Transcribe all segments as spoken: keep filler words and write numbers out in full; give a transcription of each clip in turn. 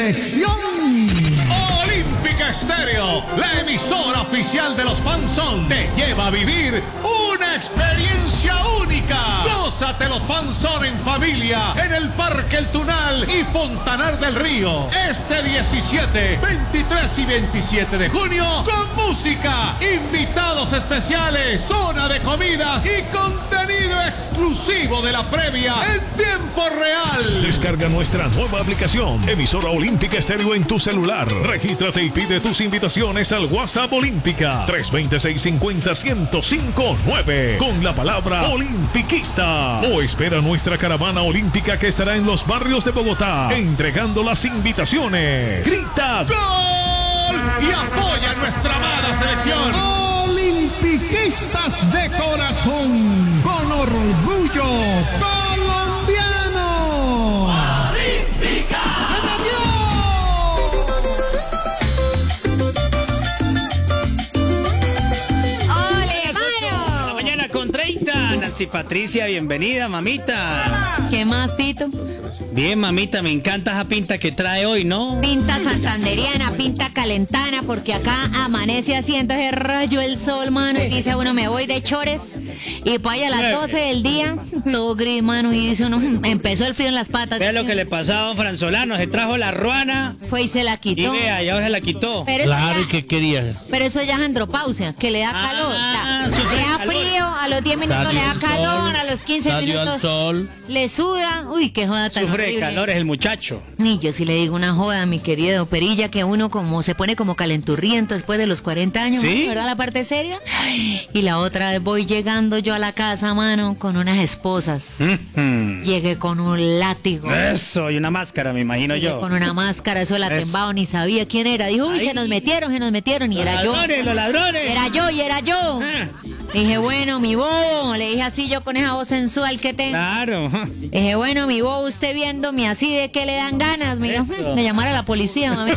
Olímpica Estéreo, la emisora oficial de los Fanzón, te lleva a vivir una experiencia única. Gózate los Fanzón en familia en el Parque El Tunal y Fontanar del Río. Este diecisiete, veintitrés y veintisiete de junio con música, invitados especiales, zona de comidas y contenido exclusivo de la previa en tiempo real. Descarga nuestra nueva aplicación, emisora Olímpica Estéreo en tu celular. Regístrate y pide tus invitaciones al WhatsApp Olímpica tres dos cero, seis cinco cero, uno cero cinco nueve con la palabra Olimpiquista. O espera nuestra caravana olímpica que estará en los barrios de Bogotá entregando las invitaciones. ¡Grita ¡Gol! Y apoya a nuestra amada selección. Olimpiquistas de corazón, con orgullo colombiano. ¡Olímpica! Nancy Patricia, bienvenida, mamita. ¿Qué más, Pito? Bien, mamita, me encanta esa pinta que trae hoy, ¿no? Pinta santanderiana, pinta calentana, porque acá amanece haciendo ese rayo el sol, mano, y dice uno, me voy de chores, y pues allá a las doce del día, todo gris, mano, y dice uno, empezó el frío en las patas. Vea lo que le pasaba a don Franzolano, se trajo la ruana. Fue y se la quitó. Y vea, ya se la quitó. Pero claro, ya, ¿y qué quería? Pero eso ya es andropausia, que le da Ah, calor. ah, O sea, sufre le da calor. frío, a los diez minutos Salió le da el calor, sol, a los quince salió minutos al sol. le suda. Uy, qué joda tan Sufre de horrible. calor, es el muchacho. Y yo sí le digo una joda, mi querido Perilla, que uno como se pone como calenturriento después de los cuarenta años, ¿Sí? ¿verdad? La parte seria. Y la otra vez voy llegando yo a la casa, mano, con unas esposas. Mm. Llegué con un látigo. Eso, y una máscara, me imagino Llegué yo. con una máscara, eso la Eso. tembao, ni sabía quién era. Dijo, uy, Ay. se nos metieron, se nos metieron, y Los era yo. ladrones, los ladrones. Era yo, y era yo. Ah, Dije, bueno, mi bobo, le dije así yo con esa voz sensual que tengo. claro. Dije, bueno, mi bobo, usted viéndome así de que le dan ganas. Me dijo, Eso. "Mm, de llamar a la policía, mami.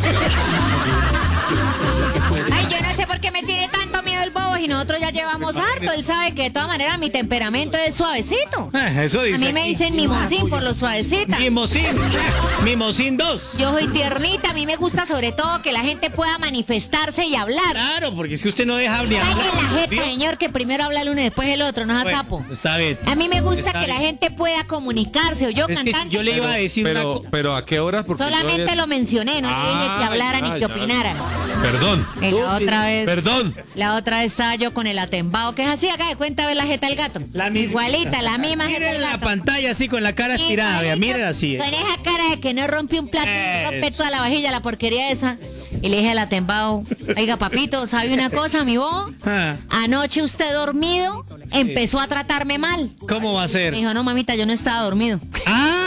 Ay, yo no sé por qué me tiene tanto miedo el bobo y nosotros ya llevamos harto. Él sabe que de todas maneras mi temperamento es suavecito. Ah, Eso A dice. mí me aquí. dicen mimosín por lo suavecita. Mimosín. Mimosín dos. Yo soy tiernita, a mí me gusta sobre todo que la gente pueda manifestarse y hablar. Claro, porque es que usted no deja ni Ay, hablar. en la jeta, ¿Vio? señor, que primero habla el uno y después el otro, no es Bueno, sapo. está bien. A mí me gusta Está que la bien. gente pueda comunicarse, o yo Es que cantante. yo le iba a decir una Pero, cosa. pero ¿a qué horas? Porque Solamente todavía- lo mencioné, no le dije que Ah, hablaran ya, ni que ya. opinaran. Perdón. Y la otra vez, Perdón. la otra vez estaba yo con el atembao, que es así, acá de cuenta ver la jeta del gato. La misma. Igualita, la misma jeta Miren del la gato. pantalla así con la cara estirada, vea, Igualito, miren así. Con esa cara de que no rompe un plato, no rompe Eso. toda la vajilla, la porquería esa. Y le dije al atembao, oiga papito, ¿sabe una cosa, mi bobo? Ah, Anoche usted dormido empezó a tratarme mal. ¿Cómo va a ser? Me dijo, no mamita, yo no estaba dormido. ¡Ah!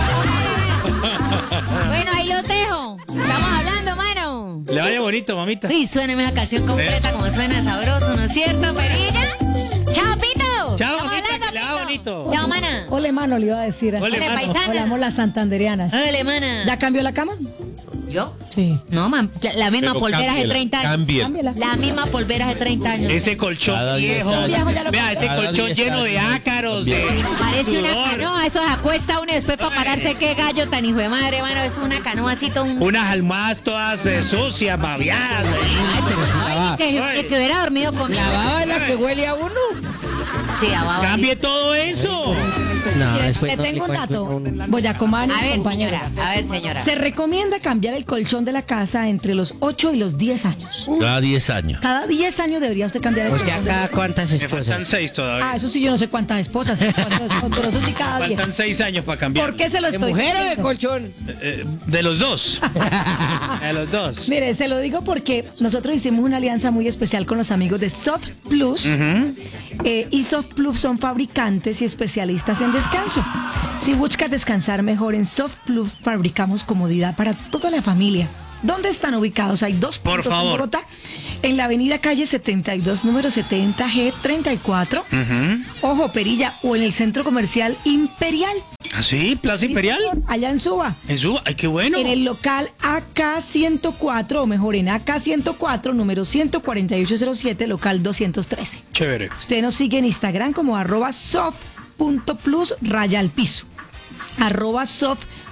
Bueno, ahí lo dejo. Estamos hablando, mano. Le vaya bonito, mamita. Uy, suéneme esa canción completa como suena sabroso, ¿no es cierto, Perilla? ¡Chao, Pito! Chao, Estamos mamita, hablando, que le va Pito. bonito. Chao, mana. Ole, mano, le iba a decir. así. Ole, Ole, mano. paisana. Olamos las santanderianas. Dale, mana. ¿Ya cambió la cama? ¿Yo? Sí. No, man, la, la misma Pero polvera hace cámbiela, treinta años. cámbiela. Cámbiala. La misma polvera hace treinta años. Ese colchón Cada diez viejo. años. Viejo, ya lo Vea, ese Cada colchón diez lleno de años. ácaros, de Parece una sudor. canoa, eso se acuesta uno y después para pararse, qué gallo tan hijo de madre, mano, es una canoa así todo un... Unas almohadas todas eh, sucias, babeadas. ahí. Ay, que, que, que hubiera dormido conmigo. ¿Lavaba la que huele a uno? Sí, abajo. Cambie todo eso. No, Sí, después le no tengo un cuento dato. a uno. Boyacomán y A ver, compañeros. señora, a ver, señora. Se recomienda cambiar el colchón de la casa entre los ocho y los diez años. Cada diez años. Cada diez años debería usted cambiar el Pues que colchón. de la- acá cuántas Me faltan esposas. seis todavía. Ah, eso sí, yo no sé cuántas esposas, cuántas esposas, pero eso sí cada Faltan diez. seis años para cambiar. ¿Por qué se lo ¿De estoy mujer o de diciendo? colchón? Eh, de los dos. De los dos. Mire, se lo digo porque nosotros hicimos una alianza muy especial con los amigos de Soft Plus. Eh, y Soft Plus son fabricantes y especialistas en descanso. Si buscas descansar mejor, en Soft Plus fabricamos comodidad para toda la familia. ¿Dónde están ubicados? Hay dos Por puntos favor. en Bogotá. En la avenida calle setenta y dos, número setenta G treinta y cuatro. Ojo, Perilla, o en el centro comercial Imperial. ¿Ah, sí? ¿Plaza Imperial? Sí, señor, allá en Suba. En su... ¡Ay, qué bueno! En el local A K ciento cuatro, o mejor en A K ciento cuatro, número ciento cuarenta y ocho cero siete, local doscientos trece. Chévere. Usted nos sigue en Instagram como arroba soft punto plus raya al piso. Arroba soft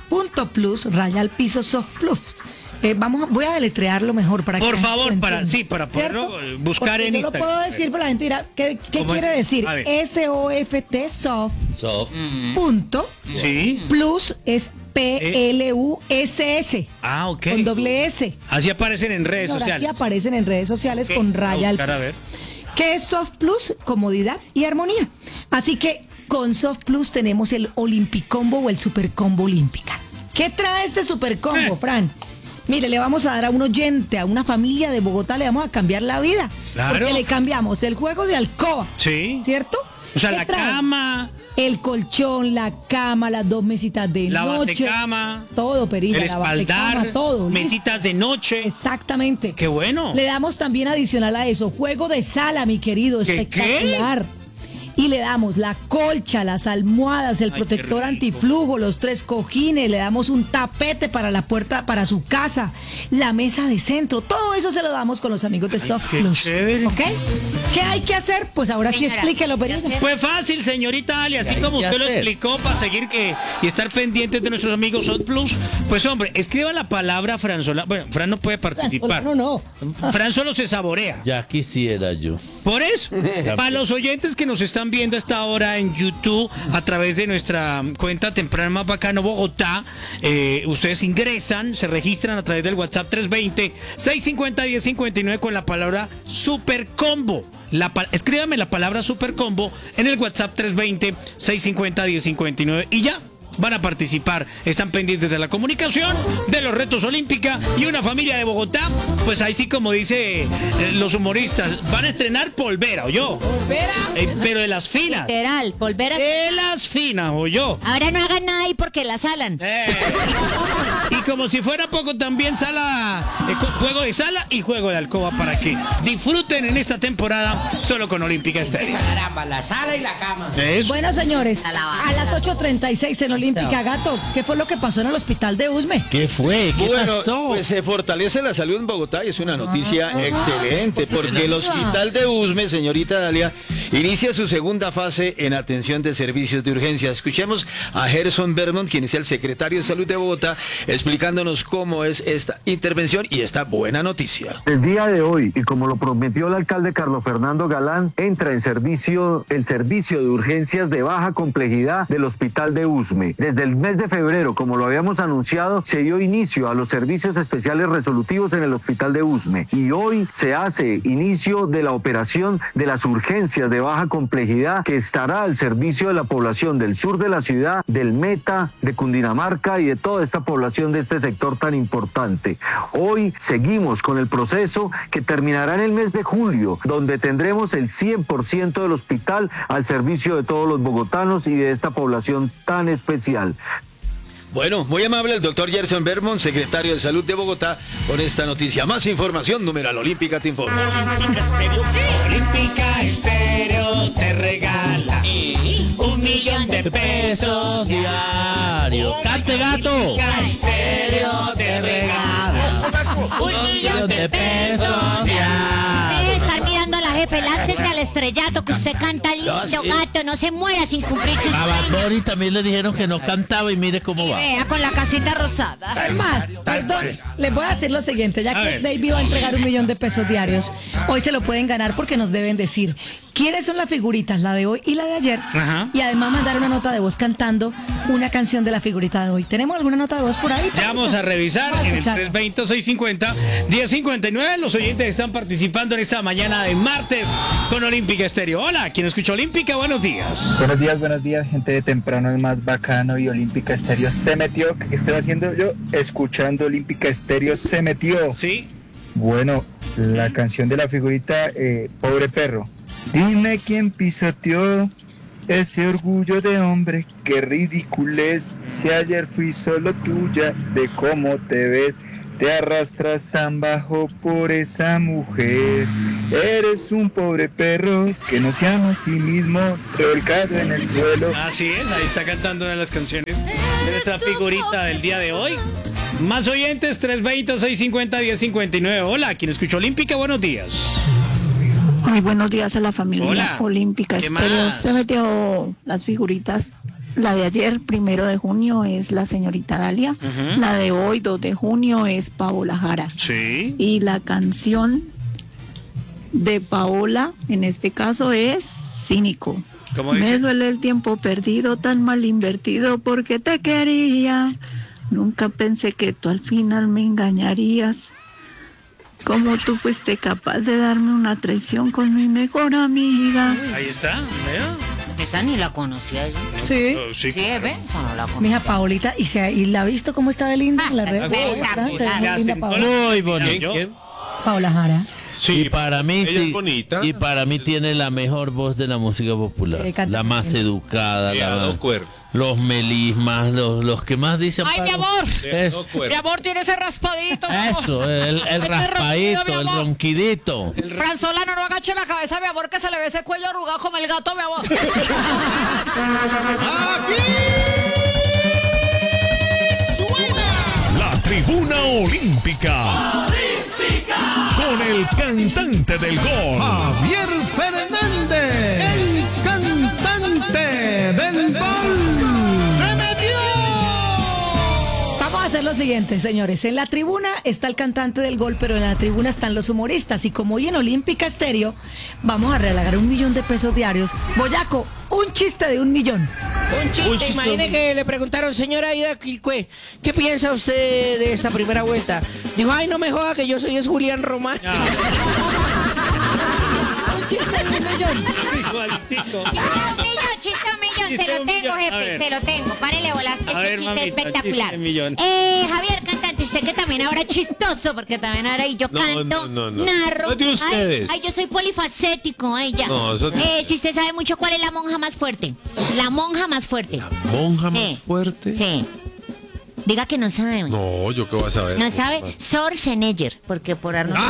soft.plus, raya al piso soft plus. Eh, vamos, a- voy a deletrearlo mejor para que Por la gente favor, lo para- entienda. sí, para poderlo, ¿Cierto? eh, buscar Porque en yo Instagram. lo puedo decir, pero la gente dirá, ¿qué, qué ¿Cómo quiere es? decir? A ver. S O F T, soft, Soft. punto, Sí. plus es P L U S S, Ah, ok. con doble S. Así aparecen en redes Ahora, sociales. aquí aparecen en redes sociales Ok, con voy a raya al buscar, a piso. ver. ¿Qué es Soft Plus? Comodidad y armonía. Así que con Soft Plus tenemos el Olympicombo o el Super Combo Olímpica. ¿Qué trae este Super Combo, Eh. Fran? Mire, le vamos a dar a un oyente, a una familia de Bogotá, le vamos a cambiar la vida. Claro. Porque le cambiamos el juego de alcoba. Sí. ¿Cierto? O sea, ¿Qué la trae? cama, El colchón, la cama, las dos mesitas de la noche. basecama, Todo, perilla. el la basecama, espaldar, todo. listo. mesitas de noche. Exactamente. Qué bueno. Le damos también adicional a eso, juego de sala, mi querido, ¿Qué, espectacular. Y le damos la colcha, las almohadas, el Ay, protector qué rico. antiflujo, los tres cojines, le damos un tapete para la puerta, para su casa, la mesa de centro, todo eso se lo damos con los amigos de Soft qué Plus. chévere. ¿Ok? ¿Qué hay que hacer? Pues ahora sí Señora, explíquelo, ¿qué Perilla. hacer? Pues fácil, señorita Ali, así ¿Qué hay como que usted lo hacer? explicó para seguir que y estar pendientes de nuestros amigos Soft Plus. Pues hombre, escriba la palabra Fran Sola. Bueno, Fran no puede participar. No, no. Fran solo se saborea. Ya quisiera yo. Por eso, para los oyentes que nos están viendo a esta hora en YouTube a través de nuestra cuenta Temprano Más Bacano Bogotá, eh, ustedes ingresan, se registran a través del WhatsApp tres dos cero, seis cinco cero, uno cero cinco nueve con la palabra Super Combo. La pa- escríbame la palabra Super Combo en el WhatsApp tres dos cero, seis cinco cero, uno cero cinco nueve y ya. Van a participar, están pendientes de la comunicación, de los retos olímpica y una familia de Bogotá, pues ahí sí como dice eh, los humoristas, van a estrenar polvera, ¿o yo? ¿Polvera? pero de las finas. Literal, volver a... De las finas, ¿o yo? Ahora no hagan nada ahí porque la salan. Eh. Y como si fuera poco, también sala, eh, co- juego de sala y juego de alcoba para que disfruten en esta temporada solo con Olímpica Estéreo. Caramba, la sala y la cama. Eso. Bueno, señores, A la baja. a las ocho treinta y seis en Olímpica, Gato, ¿qué fue lo que pasó en el hospital de Usme? ¿Qué fue? ¿Qué Bueno, pasó? pues se fortalece la salud en Bogotá y es una noticia excelente porque el hospital de Usme, señorita Dalia, inicia su segunda fase en atención de servicios de urgencia. Escuchemos a Gerson Vermont, quien es el secretario de Salud de Bogotá, explicándonos cómo es esta intervención y esta buena noticia. El día de hoy, y como lo prometió el alcalde Carlos Fernando Galán, entra en servicio el servicio de urgencias de baja complejidad del hospital de Usme. Desde el mes de febrero, como lo habíamos anunciado, se dio inicio a los servicios especiales resolutivos en el hospital de Usme. Y hoy se hace inicio de la operación de las urgencias de baja complejidad que estará al servicio de la población del sur de la ciudad, del Meta, de Cundinamarca y de toda esta población de este sector tan importante. Hoy seguimos con el proceso que terminará en el mes de julio, donde tendremos el cien por ciento del hospital al servicio de todos los bogotanos y de esta población tan especial. Bueno, muy amable el doctor Gerson Vermont, secretario de Salud de Bogotá, con esta noticia. Más información, numeral Olímpica te informa. Olímpica Estéreo, Olímpica Estéreo te regala un millón de pesos diario. ¡Cante, gato! Olímpica Estéreo te regala un millón de pesos diario. Debe estar mirando a la jefe, láncese al estrellato que usted canta lindo, gato, no se muera sin cumplir sus A Bad sueños. Bunny también le dijeron que no cantaba y mire cómo Y va. vea con la casita rosada. Es más, perdón, les voy a decir lo siguiente, ya A que ver. David va a entregar un millón de pesos diarios, hoy se lo pueden ganar porque nos deben decir quiénes son las figuritas, la de hoy y la de ayer, Ajá. y además mandar una nota de voz cantando una canción de la figurita de hoy. ¿Tenemos alguna nota de voz por ahí? Ya vamos a revisar Vamos a en el escuchar. tres dos cero, seis cinco cero, uno cero cinco nueve. Los oyentes están participando en esta mañana de martes con Olímpica Estéreo. Hola, ¿quién escucha Olímpica? Buenos días. Buenos días, buenos días, gente de Temprano es Más Bacano y Olímpica Estéreo se metió. ¿Qué estoy haciendo yo? Escuchando Olímpica Estéreo se metió. Sí. Bueno, la canción de la figurita, eh, Pobre Perro. Dime quién pisoteó ese orgullo de hombre, qué ridiculez. Si ayer fui solo tuya, de cómo te ves. Te arrastras tan bajo por esa mujer. Eres un pobre perro que no se ama a sí mismo, revolcado en el suelo. Así es, ahí está cantando una de las canciones de nuestra figurita del día de hoy. Más oyentes, tres dos cero, seis cinco cero, uno cero cinco nueve. Hola, ¿quién escucha Olímpica? Buenos días. Muy buenos días a la familia Hola. Olímpica ¿Qué Estéreo. más? Se metió las figuritas. La de ayer, primero de junio, es la señorita Dalia. Ujú. La de hoy, dos de junio, es Paola Jara. Sí. Y la canción de Paola, en este caso, es Cínico. ¿Cómo Me dice? duele el tiempo perdido, tan mal invertido, porque te quería. Nunca pensé que tú al final me engañarías. Como tú fuiste capaz de darme una traición con mi mejor amiga. Ahí está, vea. Esa ni la conocía yo. Sí. Oh, sí. Sí, ¿ve? No la conocía. Mija Paolita, ¿y, se, ¿y la ha visto cómo está de linda en las redes sociales? espectacular. ¿verdad? Se ve muy linda Paola. Muy bonito. ¿Quién? Paola Jara. y para mí ella sí, es bonita. y para mí tiene la mejor voz de la música popular, Eh, canta la más bien. educada, De la- Ado Cuer. los melismas, los, los que más dicen. Ay, mi Pablo. amor. De Es- Ado Cuer. Mi amor, tiene ese raspadito. Eso, el, el Ese raspadito, ronquido, mi el amor. ronquidito. Franzolano, no agache la cabeza, mi amor, que se le ve ese cuello arrugado como el gato, mi amor. La Tribuna Olímpica. Con el cantante del gol. Javier Fernández, el cantante del gol. ¡Se metió! Vamos a hacer lo siguiente, señores. En la tribuna está el cantante del gol, pero en la tribuna están los humoristas. Y como hoy en Olímpica Estéreo, vamos a regalar un millón de pesos diarios. Boyaco, un chiste de un millón. Un chiste, imagine que le preguntaron, señora Ida Quilcue, ¿qué piensa usted de esta primera vuelta? Dijo, ay, no me joda que yo soy es Julián Román. Un chiste de un millón. Igualitico. Un millón, chiste un millón, Chiste se lo un tengo, millón, a jefe, ver. se lo tengo. Párele bolas, este ver, chiste mamita, espectacular. chiste un millón. Eh, Javier, cantante, usted que también ahora es chistoso, porque también ahora y yo No, canto, no, no, no. narro. No es de Ay, ustedes. Ay, yo soy polifacético, ay, ya. No, eso- Eh, si usted sabe mucho cuál es la monja más fuerte. La monja más fuerte. Monja Sí. más fuerte. Sí. Diga que no sabe. oye. No, yo qué voy a saber. No sabe, Schwarzenegger, porque por Arnold.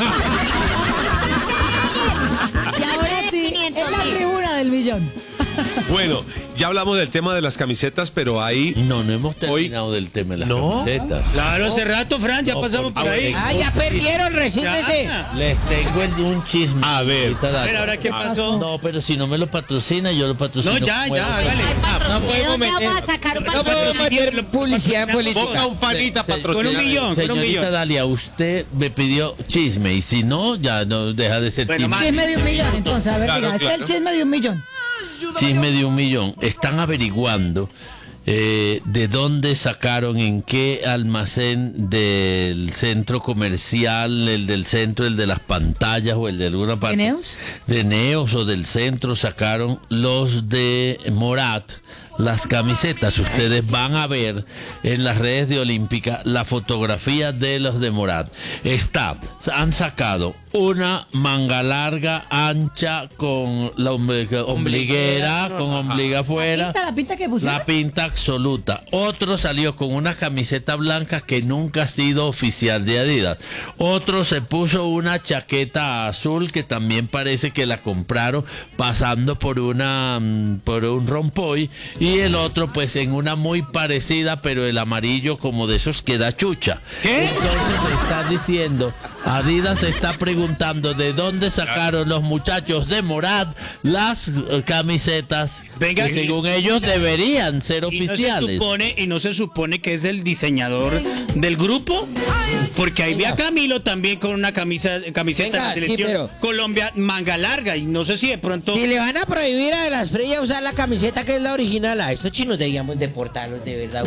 Y ahora sí, quinientos en la mil. tribuna del millón. Bueno, ya hablamos del tema de las camisetas, pero ahí No, no hemos terminado del tema de las ¿No? camisetas. Claro, hace rato, Fran, ya No, pasamos por por ahí. favor. Ah, ya perdieron, resígnese. Ya. Les tengo el, un chisme. A ver. Ahorita A dale. ver, ¿ahora qué pasó? No, pero si no me lo patrocina, yo lo patrocino. No, ya, como ya, el- hágale. Ay, patrón, no ¿de podemos dónde meter- vamos a sacar un no podemos patrocinio? meter publicidad en política. Ponga un fanita Se- se- patrocinado. Con un millón, con un Señorita millón. Dalia, usted me pidió chisme y si no, ya no deja de ser Bueno, chisme. más- Chisme de un millón, entonces, a ver, Claro, diga, este es el claro. chisme de un millón. Chisme de un millón. Están averiguando eh, de dónde sacaron, en qué almacén del centro comercial, el del centro, el de las pantallas o el de alguna parte. ¿De Neos? De Neos o del centro sacaron los de Morat. Las camisetas, ustedes van a ver en las redes de Olímpica la fotografía de los de Morat. Está, han sacado una manga larga, ancha, con la ombliga- ombliguera, con ombliga afuera. ¿Pinta la pinta que pusieron? La pinta absoluta. Otro salió con una camiseta blanca que nunca ha sido oficial de Adidas. Otro se puso una chaqueta azul que también parece que la compraron pasando por una mm, por un rompoy. Y el otro pues en una muy parecida, pero el amarillo como de esos que da chucha. ¿Qué? Entonces me está diciendo, Adidas está preguntando de dónde sacaron los muchachos de Morat las eh, camisetas Venga, que y- según ellos deberían ser Y no, se oficiales. supone, y no se supone que es el diseñador del grupo, porque ahí vi a Camilo también con una camisa, camiseta Venga, de la sí, selección pero- Colombia manga larga, y no sé si de pronto... Si le van a prohibir a las Freya usar la camiseta que es la original, a estos chinos debíamos deportarlos de verdad.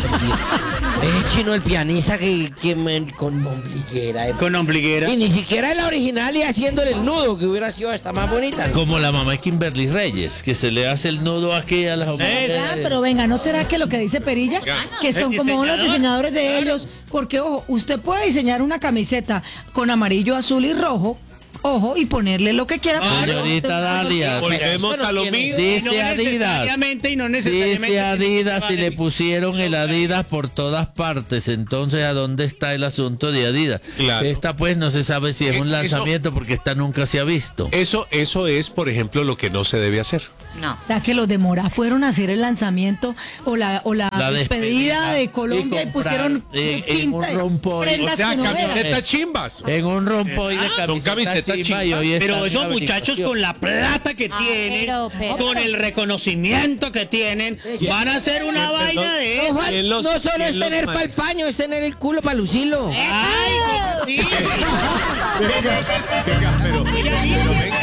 Es chino el pianista que, que me- con ombliguera. eh. Con ombliguera. Y ni siquiera es la original y haciéndole el nudo, que hubiera sido hasta más bonita. Como la mamá de Kimberly Reyes, que se le hace el nudo aquí a las Ah, pero venga, ¿no será que lo que dice Perilla? Que son El como los diseñador. diseñadores de ellos. Porque, ojo, usted puede diseñar una camiseta con amarillo, azul y rojo, ojo, y ponerle lo que quiera. Ah, pero- señorita Dalia, Volvemos a lo mismo. Y no dice Adidas. necesariamente, y no necesariamente... Dice Adidas y Vale. le pusieron el Adidas por todas partes. Entonces, ¿a dónde está el asunto de Adidas? Claro. Esta pues no se sabe si es Eh, un eso- lanzamiento porque esta nunca se ha visto. Eso, eso es, por ejemplo, lo que no se debe hacer. No. O sea que los de Morad fueron a hacer el lanzamiento o la, o la, La despedida, despedida de Colombia y, y pusieron comprar, eh, en pinta, un rompoy. prendas O sea, que no eran. camisetas chimbas. En un rompoy de camiseta Son camisetas chimba y hoy chimbas. Pero están esos en muchachos averiguación. con la plata que Ah, tienen, pero, pero- con el reconocimiento que tienen, van a hacer una Perdón. vaina de No, eso. Juan, ¿Quién los- no solo quién es los tener manda? pa'l paño, es tener el culo para lucirlo. Ay, ¿cómo así? Venga, venga.